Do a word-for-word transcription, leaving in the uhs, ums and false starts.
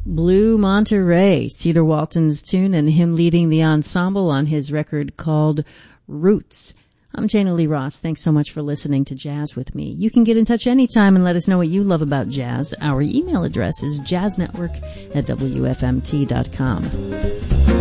Blue Monterey, Cedar Walton's tune, and him leading the ensemble on his record called Roots. I'm Jana Lee Ross. Thanks so much for listening to Jazz with me. You can get in touch anytime and let us know what you love about jazz. Our email address is jazznetwork at w f m t dot com.